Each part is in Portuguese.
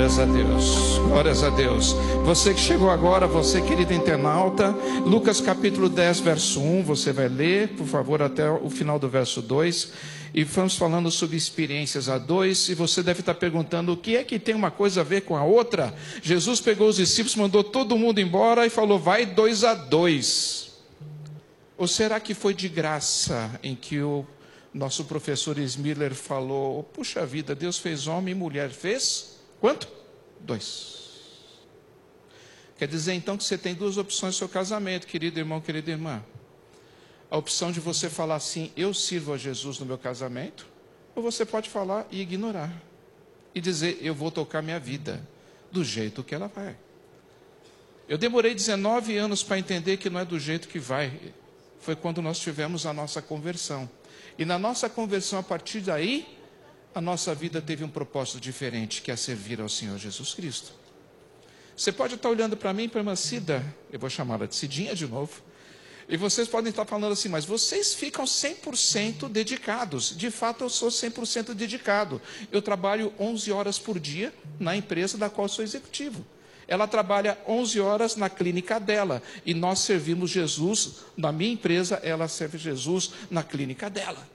Glórias a Deus, glórias a Deus. Você que chegou agora, você querido internauta, Lucas capítulo 10, verso 1, você vai ler, por favor, até o final do verso 2. E vamos falando sobre experiências a dois. E você deve estar perguntando, o que é que tem uma coisa a ver com a outra? Jesus pegou os discípulos, mandou todo mundo embora e falou, vai 2 a 2. Ou será que foi de graça em que o nosso professor Smiller falou, puxa vida, Deus fez homem e mulher, fez quanto? 2. Quer dizer então que você tem duas opções no seu casamento, querido irmão, querida irmã. A opção de você falar assim, eu sirvo a Jesus no meu casamento, ou você pode falar e ignorar. E dizer, eu vou tocar minha vida do jeito que ela vai. Eu demorei 19 anos para entender que não é do jeito que vai. Foi quando nós tivemos a nossa conversão. E na nossa conversão, a partir daí, a nossa vida teve um propósito diferente, que é servir ao Senhor Jesus Cristo. Você pode estar olhando para mim e para a irmã Cida, eu vou chamá-la de Cidinha de novo, e vocês podem estar falando assim, mas vocês ficam 100% dedicados. De fato, eu sou 100% dedicado. Eu trabalho 11 horas por dia na empresa da qual sou executivo. Ela trabalha 11 horas na clínica dela. E nós servimos Jesus na minha empresa, ela serve Jesus na clínica dela.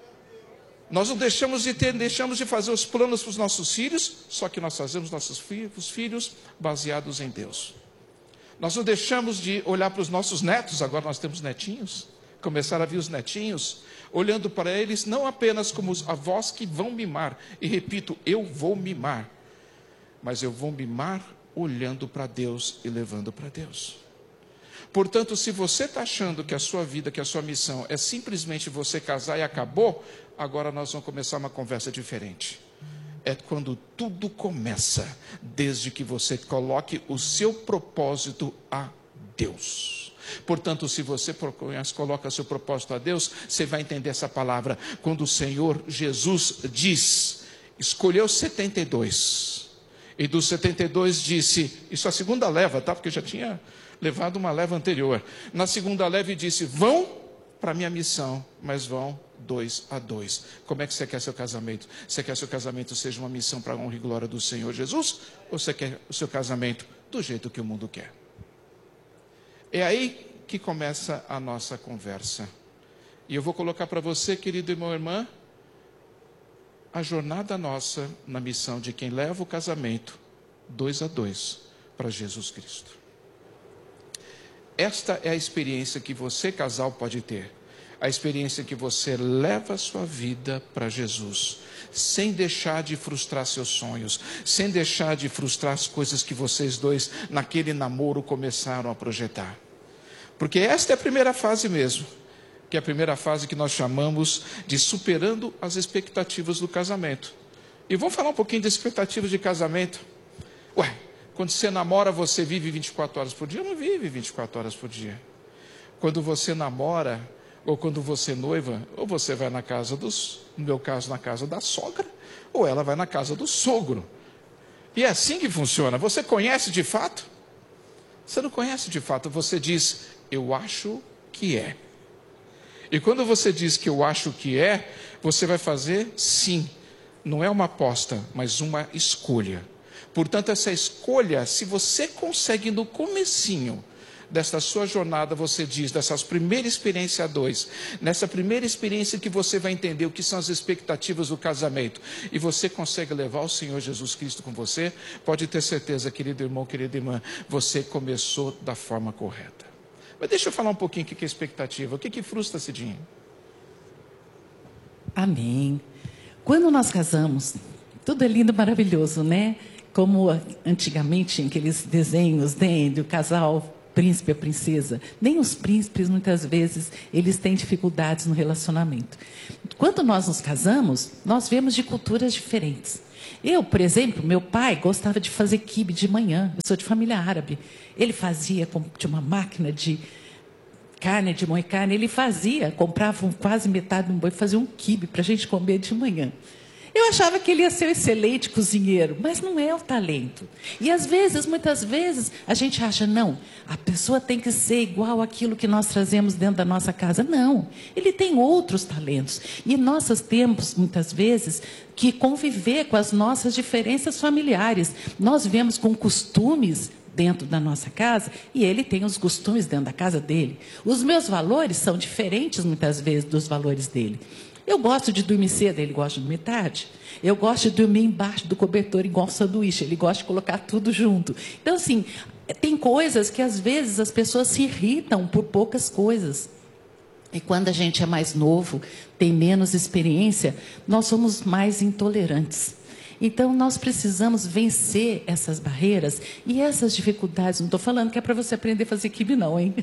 Nós não deixamos de fazer os planos para os nossos filhos, só que nós fazemos nossos filhos baseados em Deus. Nós não deixamos de olhar para os nossos netos, agora nós temos netinhos, começaram a vir os netinhos, olhando para eles não apenas como os avós que vão mimar, e repito, eu vou mimar, mas eu vou mimar olhando para Deus e levando para Deus. Portanto, se você está achando que a sua vida, que a sua missão é simplesmente você casar e acabou, agora nós vamos começar uma conversa diferente. É quando tudo começa, desde que você coloque o seu propósito a Deus. Portanto, se você coloca seu propósito a Deus, você vai entender essa palavra. Quando o Senhor Jesus diz, escolheu 72, e dos 72 disse, isso é a segunda leva, tá? Porque já tinha levado uma leva anterior. Na segunda leva disse, vão para a minha missão, mas vão 2 a 2. Como é que você quer seu casamento? Você quer seu casamento seja uma missão para a honra e glória do Senhor Jesus? Ou você quer o seu casamento do jeito que o mundo quer? É aí que começa a nossa conversa. E eu vou colocar para você, querido irmão e irmã, a jornada nossa na missão de quem leva o casamento 2 a 2 para Jesus Cristo. Esta é a experiência que você, casal, pode ter. A experiência que você leva a sua vida para Jesus, sem deixar de frustrar seus sonhos, sem deixar de frustrar as coisas que vocês dois, naquele namoro, começaram a projetar. Porque esta é a primeira fase mesmo, que é a primeira fase que nós chamamos de superando as expectativas do casamento. E vamos falar um pouquinho de expectativas de casamento. Ué, quando você namora, você vive 24 horas por dia? Não vive 24 horas por dia. Quando você namora, ou quando você noiva, ou você vai na casa no meu caso, na casa da sogra, ou ela vai na casa do sogro. E é assim que funciona. Você conhece de fato? Você não conhece de fato. Você diz, eu acho que é. E quando você diz que eu acho que é, você vai fazer sim. Não é uma aposta, mas uma escolha. Portanto, essa escolha, se você consegue no comecinho desta sua jornada, você diz, dessa primeira experiência a 2, nessa primeira experiência que você vai entender o que são as expectativas do casamento, e você consegue levar o Senhor Jesus Cristo com você, pode ter certeza, querido irmão, querida irmã, você começou da forma correta. Mas deixa eu falar um pouquinho o que é expectativa. O que frustra, Cidinha? Amém. Quando nós casamos, tudo é lindo, maravilhoso, né? Como antigamente, aqueles desenhos, né, do casal príncipe e princesa. Nem os príncipes, muitas vezes, eles têm dificuldades no relacionamento. Quando nós nos casamos, nós viemos de culturas diferentes. Eu, por exemplo, meu pai gostava de fazer quibe de manhã. Eu sou de família árabe. Ele fazia, tinha uma máquina de carne, de moer carne. Ele fazia, comprava quase metade de um boi, fazia um quibe para a gente comer de manhã. Eu achava que ele ia ser um excelente cozinheiro, mas não é o talento. E às vezes, muitas vezes, a gente acha, não, a pessoa tem que ser igual àquilo que nós trazemos dentro da nossa casa. Não, ele tem outros talentos. E nós temos, muitas vezes, que conviver com as nossas diferenças familiares. Nós vivemos com costumes dentro da nossa casa e ele tem os costumes dentro da casa dele. Os meus valores são diferentes, muitas vezes, dos valores dele. Eu gosto de dormir cedo, ele gosta de dormir tarde. Eu gosto de dormir embaixo do cobertor igual sanduíche, ele gosta de colocar tudo junto. Então, assim, tem coisas que às vezes as pessoas se irritam por poucas coisas. E quando a gente é mais novo, tem menos experiência, nós somos mais intolerantes. Então, nós precisamos vencer essas barreiras e essas dificuldades. Não estou falando que é para você aprender a fazer quibe, não, hein?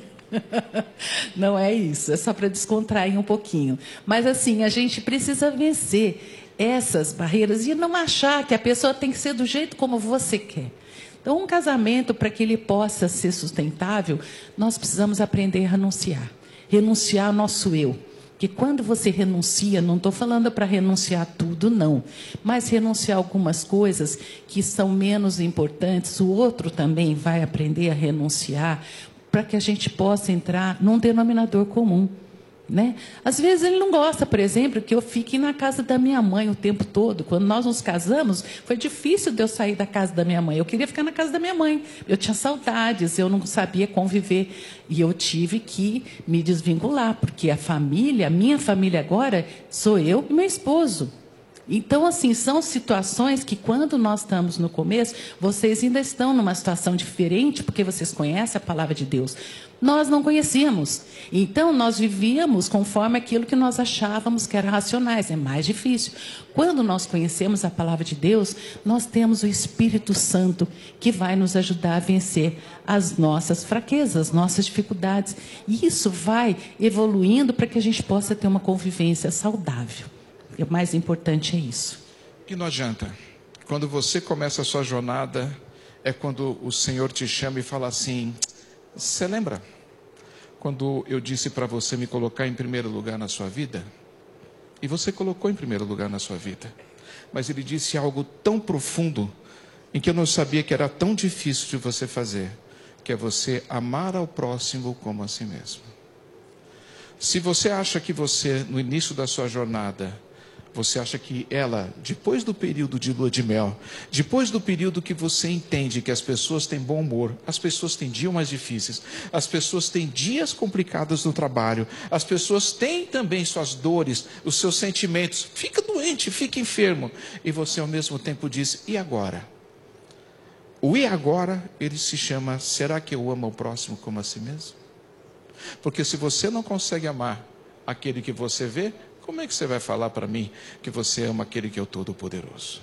Não é isso, é só para descontrair um pouquinho. Mas, assim, a gente precisa vencer essas barreiras e não achar que a pessoa tem que ser do jeito como você quer. Então, um casamento, para que ele possa ser sustentável, nós precisamos aprender a renunciar. Renunciar ao nosso eu. Que quando você renuncia, não estou falando para renunciar tudo, não. Mas renunciar algumas coisas que são menos importantes, o outro também vai aprender a renunciar, para que a gente possa entrar num denominador comum. Né? Às vezes ele não gosta, por exemplo, que eu fique na casa da minha mãe o tempo todo. Quando nós nos casamos, foi difícil de eu sair da casa da minha mãe. Eu queria ficar na casa da minha mãe. Eu tinha saudades, eu não sabia conviver. E eu tive que me desvincular, porque a minha família agora, sou eu e meu esposo. Então, assim, são situações que quando nós estamos no começo, vocês ainda estão numa situação diferente, porque vocês conhecem a palavra de Deus. Nós não conhecíamos. Então, nós vivíamos conforme aquilo que nós achávamos que era racionais. É mais difícil. Quando nós conhecemos a palavra de Deus, nós temos o Espírito Santo que vai nos ajudar a vencer as nossas fraquezas, as nossas dificuldades. E isso vai evoluindo para que a gente possa ter uma convivência saudável. O mais importante é isso. Que não adianta. Quando você começa a sua jornada, é quando o Senhor te chama e fala assim: você lembra quando eu disse para você me colocar em primeiro lugar na sua vida? E você colocou em primeiro lugar na sua vida. Mas ele disse algo tão profundo, em que eu não sabia que era tão difícil de você fazer, que é você amar ao próximo como a si mesmo. Se você acha que você, no início da sua jornada, você acha que ela, depois do período de lua de mel, depois do período que você entende que as pessoas têm bom humor, as pessoas têm dias mais difíceis, as pessoas têm dias complicados no trabalho, as pessoas têm também suas dores, os seus sentimentos, fica doente, fica enfermo, e você ao mesmo tempo diz: e agora? O e agora, ele se chama: será que eu amo ao próximo como a si mesmo? Porque se você não consegue amar aquele que você vê, como é que você vai falar para mim que você ama aquele que é o Todo-Poderoso?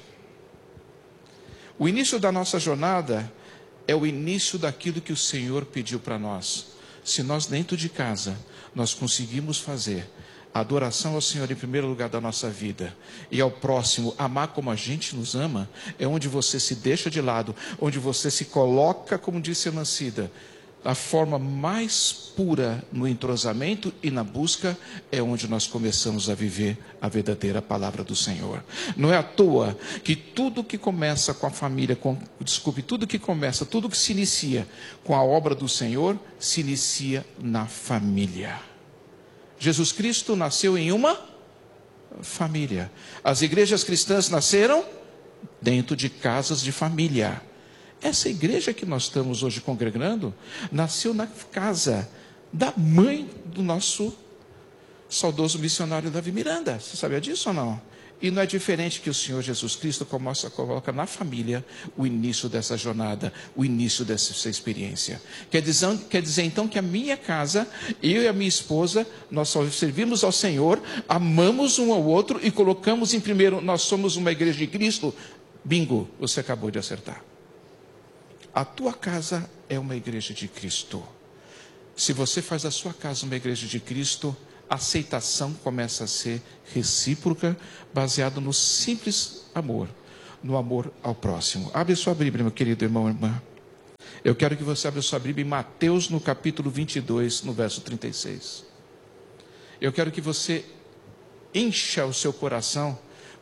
O início da nossa jornada é o início daquilo que o Senhor pediu para nós. Se nós dentro de casa, nós conseguimos fazer a adoração ao Senhor em primeiro lugar da nossa vida, e ao próximo amar como a gente nos ama, é onde você se deixa de lado, onde você se coloca, como disse a Mancida, a forma mais pura no entrosamento e na busca, é onde nós começamos a viver a verdadeira palavra do Senhor. Não é à toa que tudo que começa com a família, tudo que se inicia com a obra do Senhor, se inicia na família. Jesus Cristo nasceu em uma família. As igrejas cristãs nasceram dentro de casas de família. Essa igreja que nós estamos hoje congregando, nasceu na casa da mãe do nosso saudoso missionário Davi Miranda. Você sabia disso ou não? E não é diferente que o Senhor Jesus Cristo coloca na família o início dessa jornada, o início dessa experiência. Quer dizer então que a minha casa, eu e a minha esposa, nós só servimos ao Senhor, amamos um ao outro e colocamos em primeiro, nós somos uma igreja de Cristo. Bingo, você acabou de acertar. A tua casa é uma igreja de Cristo. Se você faz da sua casa uma igreja de Cristo, a aceitação começa a ser recíproca, baseado no simples amor, no amor ao próximo. Abre sua Bíblia, meu querido irmão e irmã. Eu quero que você abra sua Bíblia em Mateus, no capítulo 22, no verso 36. Eu quero que você encha o seu coração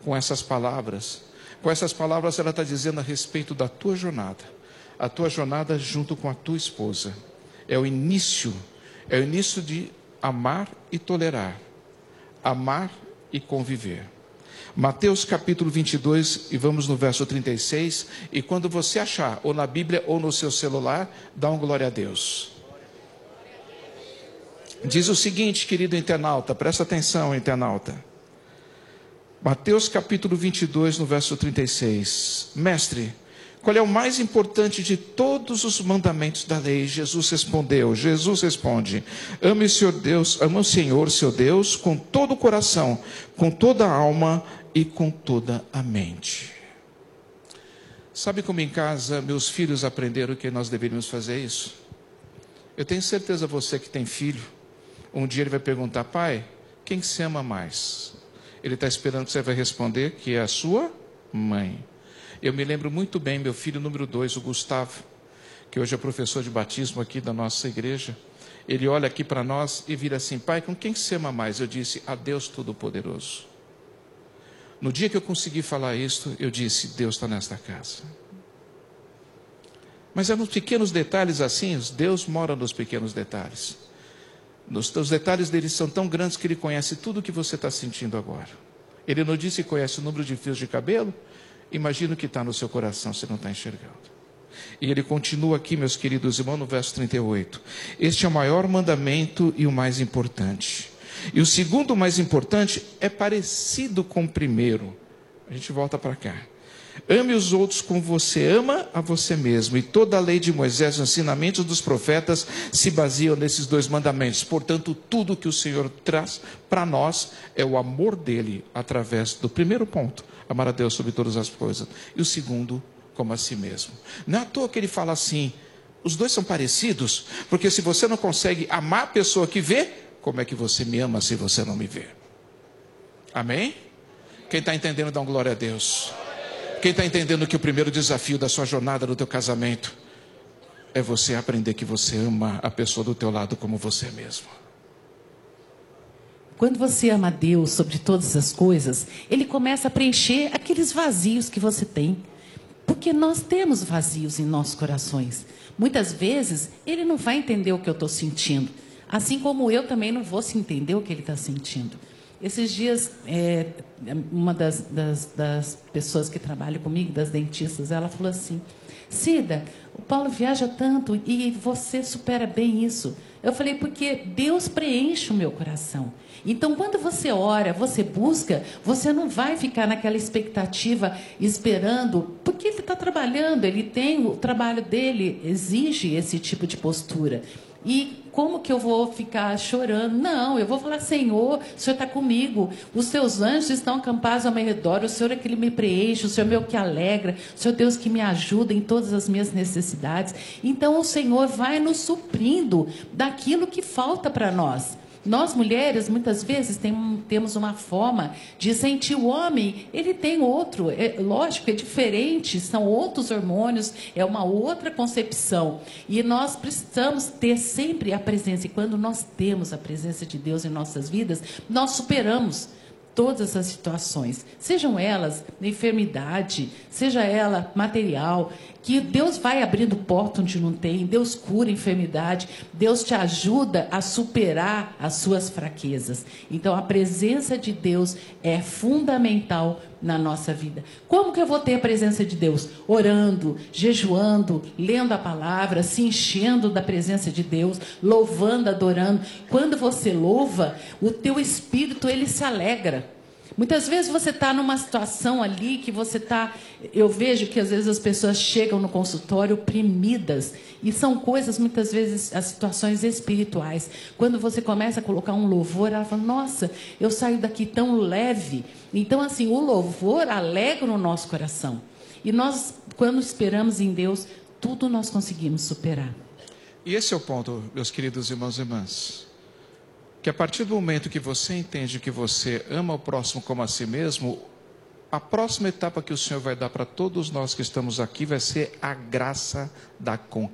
com essas palavras. Com essas palavras ela está dizendo a respeito da tua jornada. A tua jornada junto com a tua esposa. É o início de amar e tolerar. Amar e conviver. Mateus capítulo 22, e vamos no verso 36, e quando você achar, ou na Bíblia ou no seu celular, dá um glória a Deus. Diz o seguinte, querido internauta, presta atenção, internauta. Mateus capítulo 22, no verso 36. Mestre, qual é o mais importante de todos os mandamentos da lei? Jesus responde, ame o Senhor, seu Deus, com todo o coração, com toda a alma e com toda a mente. Sabe como em casa meus filhos aprenderam que nós deveríamos fazer isso? Eu tenho certeza, você que tem filho, um dia ele vai perguntar, pai, quem que você ama mais? Ele está esperando que você vai responder que é a sua mãe. Eu me lembro muito bem, meu filho número 2, o Gustavo, que hoje é professor de batismo aqui da nossa igreja, ele olha aqui para nós e vira assim, pai, com quem você ama mais? Eu disse, a Deus Todo-Poderoso. No dia que eu consegui falar isso, eu disse, Deus está nesta casa. Mas é nos pequenos detalhes assim, Deus mora nos pequenos detalhes. Os detalhes dele são tão grandes que ele conhece tudo o que você está sentindo agora. Ele não disse que conhece o número de fios de cabelo? Imagina o que está no seu coração, você não está enxergando. E ele continua aqui, meus queridos irmãos, no verso 38. Este é o maior mandamento e o mais importante. E o segundo mais importante é parecido com o primeiro. A gente volta para cá. Ame os outros como você ama a você mesmo. E toda a lei de Moisés, os ensinamentos dos profetas se baseiam nesses dois mandamentos. Portanto, tudo que o Senhor traz para nós é o amor dele através do primeiro ponto, amar a Deus sobre todas as coisas. E o segundo, como a si mesmo. Não é à toa que ele fala assim, os dois são parecidos, porque se você não consegue amar a pessoa que vê, como é que você me ama se você não me vê? Amém? Quem está entendendo, dá um glória a Deus. Quem está entendendo que o primeiro desafio da sua jornada do teu casamento é você aprender que você ama a pessoa do teu lado como você mesmo. Quando você ama a Deus sobre todas as coisas, Ele começa a preencher aqueles vazios que você tem. Porque nós temos vazios em nossos corações. Muitas vezes, Ele não vai entender o que eu estou sentindo. Assim como eu também não vou se entender o que Ele está sentindo. Esses dias, uma das pessoas que trabalham comigo, das dentistas, ela falou assim, Cida, o Paulo viaja tanto e você supera bem isso. Eu falei, porque Deus preenche o meu coração. Então, quando você ora, você busca, você não vai ficar naquela expectativa, esperando, porque Ele está trabalhando, Ele tem, o trabalho dele exige esse tipo de postura. E como que eu vou ficar chorando? Não, eu vou falar, Senhor, o Senhor está comigo. Os teus anjos estão acampados ao meu redor. O Senhor é que Ele me preenche. O Senhor é meu que alegra. O Senhor é Deus que me ajuda em todas as minhas necessidades. Então, o Senhor vai nos suprindo daquilo que falta para nós. Nós, mulheres, muitas vezes temos uma forma de sentir o homem, ele tem outro, lógico, é diferente, são outros hormônios, é uma outra concepção. E nós precisamos ter sempre a presença, e quando nós temos a presença de Deus em nossas vidas, nós superamos todas as situações, sejam elas enfermidade, seja ela material, que Deus vai abrindo porta onde não tem, Deus cura a enfermidade, Deus te ajuda a superar as suas fraquezas. Então, a presença de Deus é fundamental na nossa vida. Como que eu vou ter a presença de Deus? Orando, jejuando, lendo a palavra, se enchendo da presença de Deus, louvando, adorando. Quando você louva, o teu espírito, ele se alegra. Muitas vezes você está numa situação ali que você está... Eu vejo que às vezes as pessoas chegam no consultório oprimidas. E são coisas, muitas vezes, as situações espirituais. Quando você começa a colocar um louvor, ela fala, nossa, eu saio daqui tão leve. Então, assim, o louvor alegra o nosso coração. E nós, quando esperamos em Deus, tudo nós conseguimos superar. E esse é o ponto, meus queridos irmãos e irmãs. Que a partir do momento que você entende que você ama o próximo como a si mesmo, a próxima etapa que o Senhor vai dar para todos nós que estamos aqui vai ser a graça da conquista.